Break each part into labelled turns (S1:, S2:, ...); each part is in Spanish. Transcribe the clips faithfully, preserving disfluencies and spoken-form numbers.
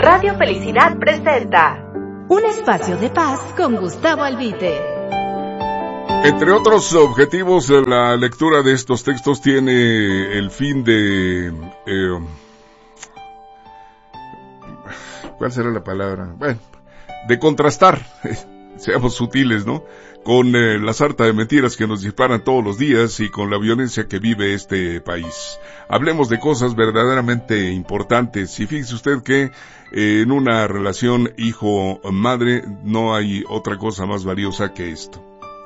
S1: Radio Felicidad presenta
S2: un espacio de paz con Gustavo Albite.
S3: Entre otros objetivos, la lectura de estos textos tiene el fin de... Eh, ¿Cuál será la palabra? Bueno, de contrastar, seamos sutiles, ¿no? Con eh, la sarta de mentiras que nos disparan todos los días y con la violencia que vive este país. Hablemos de cosas verdaderamente importantes. Y fíjese usted que eh, en una relación hijo-madre no hay otra cosa más valiosa que esto.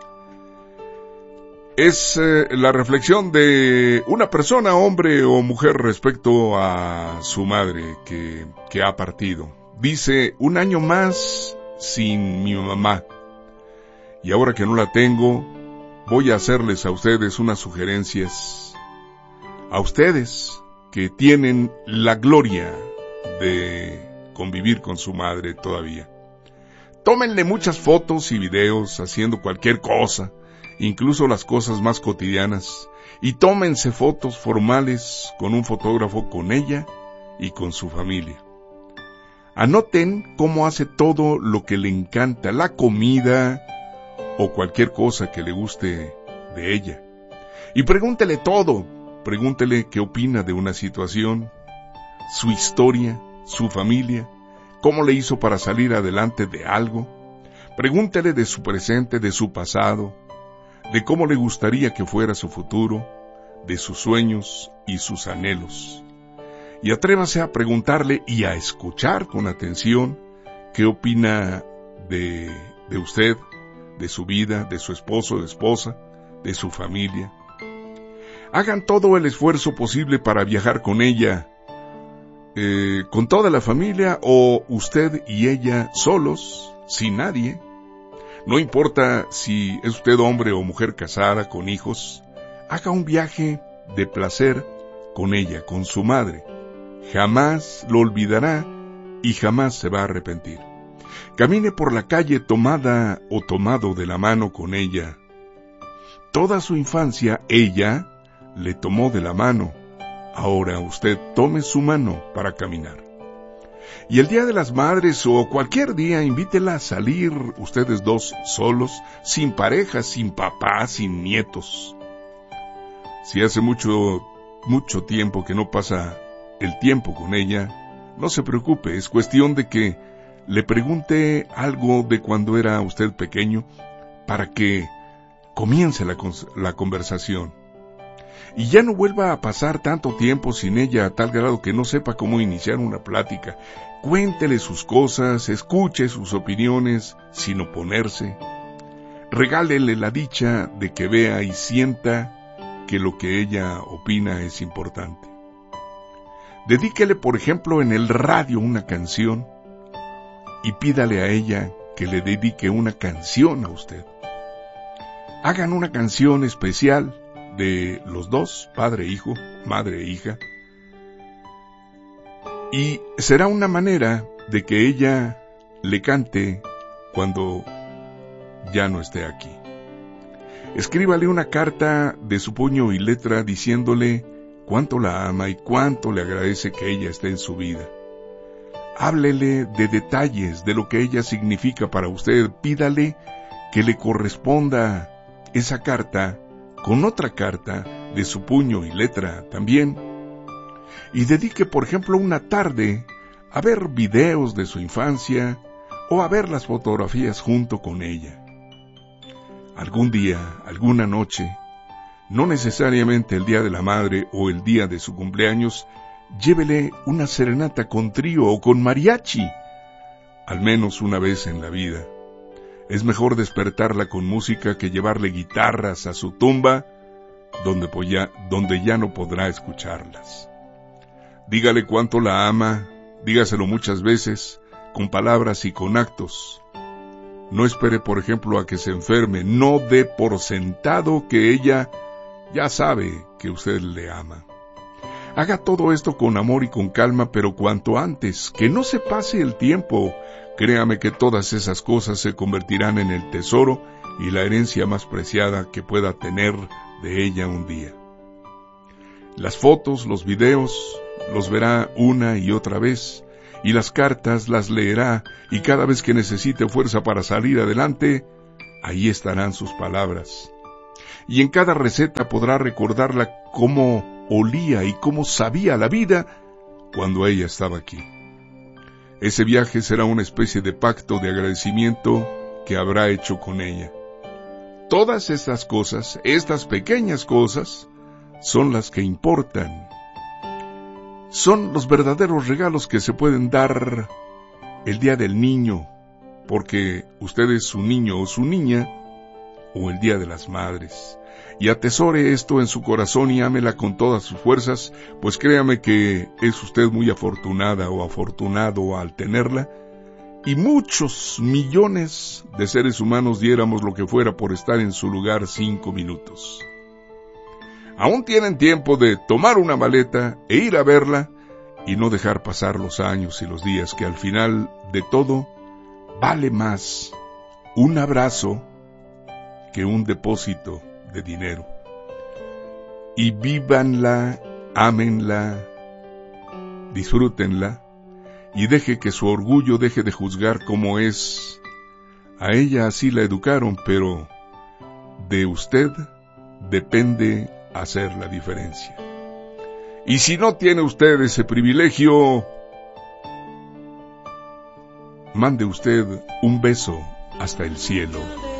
S3: Es eh, la reflexión de una persona, hombre o mujer, respecto a su madre que, que ha partido. Dice, un año más sin mi mamá. Y ahora que no la tengo, voy a hacerles a ustedes unas sugerencias. A ustedes que tienen la gloria de convivir con su madre todavía. Tómenle muchas fotos y videos haciendo cualquier cosa, incluso las cosas más cotidianas, y tómense fotos formales con un fotógrafo con ella y con su familia. Anoten cómo hace todo lo que le encanta, la comida o cualquier cosa que le guste de ella. Y pregúntele todo, pregúntele qué opina de una situación, su historia, su familia, cómo le hizo para salir adelante de algo. Pregúntele de su presente, de su pasado, de cómo le gustaría que fuera su futuro, de sus sueños y sus anhelos. Y atrévase a preguntarle y a escuchar con atención qué opina de, de usted, de su vida, de su esposo, de esposa, de su familia. Hagan todo el esfuerzo posible para viajar con ella, eh, con toda la familia o usted y ella solos, sin nadie. No importa si es usted hombre o mujer casada, con hijos, haga un viaje de placer con ella, con su madre. Jamás lo olvidará y jamás se va a arrepentir. Camine por la calle tomada o tomado de la mano con ella. Toda su infancia ella le tomó de la mano. Ahora usted tome su mano para caminar. Y el Día de las Madres o cualquier día invítela a salir ustedes dos solos, sin pareja, sin papá, sin nietos. Si hace mucho, mucho tiempo que no pasa el tiempo con ella, no se preocupe, es cuestión de que le pregunte algo de cuando era usted pequeño para que comience la, la conversación. Y ya no vuelva a pasar tanto tiempo sin ella a tal grado que no sepa cómo iniciar una plática. Cuéntele sus cosas, escuche sus opiniones sin oponerse. Regálele la dicha de que vea y sienta que lo que ella opina es importante. Dedíquele, por ejemplo, en el radio una canción y pídale a ella que le dedique una canción a usted. Hagan una canción especial de los dos, padre e hijo, madre e hija, y será una manera de que ella le cante cuando ya no esté aquí. Escríbale una carta de su puño y letra diciéndole cuánto la ama y cuánto le agradece que ella esté en su vida. Háblele de detalles de lo que ella significa para usted. Pídale que le corresponda esa carta con otra carta de su puño y letra también. Y dedique, por ejemplo, una tarde a ver videos de su infancia o a ver las fotografías junto con ella. Algún día, alguna noche, no necesariamente el Día de la Madre o el día de su cumpleaños, llévele una serenata con trío o con mariachi, al menos una vez en la vida. Es mejor despertarla con música que llevarle guitarras a su tumba, donde, ya, donde ya no podrá escucharlas. Dígale cuánto la ama, dígaselo muchas veces, con palabras y con actos. No espere, por ejemplo, a que se enferme, no dé por sentado que ella ya sabe que usted le ama. Haga todo esto con amor y con calma, pero cuanto antes, que no se pase el tiempo. Créame que todas esas cosas se convertirán en el tesoro y la herencia más preciada que pueda tener de ella un día. Las fotos, los videos, los verá una y otra vez, y las cartas las leerá, y cada vez que necesite fuerza para salir adelante, ahí estarán sus palabras. Y en cada receta podrá recordarla cómo olía y cómo sabía la vida cuando ella estaba aquí. Ese viaje será una especie de pacto de agradecimiento que habrá hecho con ella. Todas estas cosas, estas pequeñas cosas, son las que importan. Son los verdaderos regalos que se pueden dar el día del niño, porque usted es su niño o su niña, o el día de las madres. Y atesore esto en su corazón y ámela con todas sus fuerzas, pues créame que es usted muy afortunada o afortunado al tenerla, y muchos millones de seres humanos diéramos lo que fuera por estar en su lugar cinco minutos. Aún tienen tiempo de tomar una maleta e ir a verla y no dejar pasar los años y los días, que al final de todo vale más un abrazo que un depósito de dinero. Y vívanla, ámenla, disfrútenla, y deje que su orgullo deje de juzgar cómo es. A ella así la educaron, pero de usted depende hacer la diferencia. Y si no tiene usted ese privilegio, mande usted un beso hasta el cielo.